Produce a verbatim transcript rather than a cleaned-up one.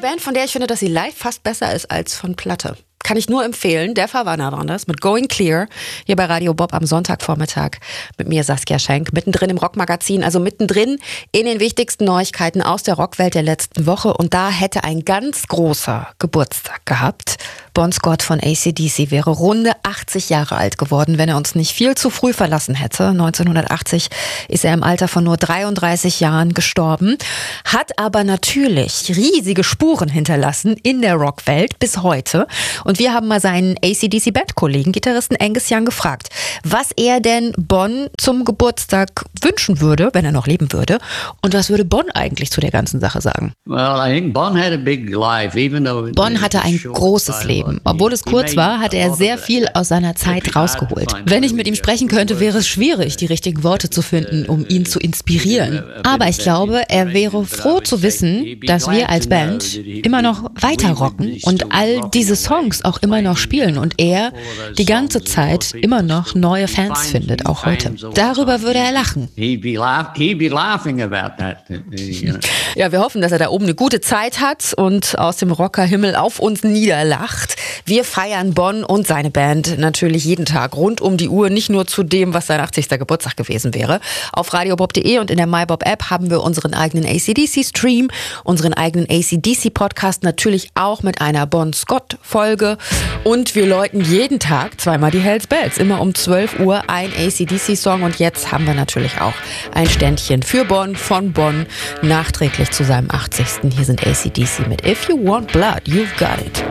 Band, von der ich finde, dass sie live fast besser ist als von Platte. Kann ich nur empfehlen. Der Fall war nah dran, das mit Going Clear hier bei Radio Bob am Sonntagvormittag mit mir Saskia Schenk, mittendrin im Rockmagazin, also mittendrin in den wichtigsten Neuigkeiten aus der Rockwelt der letzten Woche. Und da hätte ein ganz großer Geburtstag gehabt. Bon Scott von A C D C wäre runde achtzig Jahre alt geworden, wenn er uns nicht viel zu früh verlassen hätte. neunzehnhundertachtzig ist er im Alter von nur dreiunddreißig Jahren gestorben, hat aber natürlich riesige Spuren hinterlassen in der Rockwelt bis heute. Und wir haben mal seinen A C D C-Bandkollegen, Gitarristen Angus Young, gefragt, was er denn Bon zum Geburtstag wünschen würde, wenn er noch leben würde. Und was würde Bon eigentlich zu der ganzen Sache sagen? Well, I think Bon had a big life, even though Bon hatte ein großes Leben. Obwohl es kurz war, hatte er sehr viel aus seiner Zeit rausgeholt. Wenn ich mit ihm sprechen könnte, wäre es schwierig, die richtigen Worte zu finden, um ihn zu inspirieren. Aber ich glaube, er wäre froh zu wissen, dass wir als Band immer noch weiter rocken und all diese Songs auch immer noch spielen und er die ganze Zeit immer noch neue Fans findet, auch heute. Darüber würde er lachen. Ja, wir hoffen, dass er da oben eine gute Zeit hat und aus dem Rockerhimmel auf uns niederlacht. Wir feiern Bon und seine Band natürlich jeden Tag rund um die Uhr, nicht nur zu dem, was sein achtzigster Geburtstag gewesen wäre. Auf radiobob punkt de und in der MyBob-App haben wir unseren eigenen A C D C-Stream, unseren eigenen A C D C-Podcast, natürlich auch mit einer Bon Scott-Folge. Und wir läuten jeden Tag zweimal die Hells Bells, immer um zwölf Uhr ein A C D C-Song. Und jetzt haben wir natürlich auch ein Ständchen für Bon von Bon, nachträglich zu seinem achtzigsten Hier sind A C D C mit If You Want Blood, You've Got It.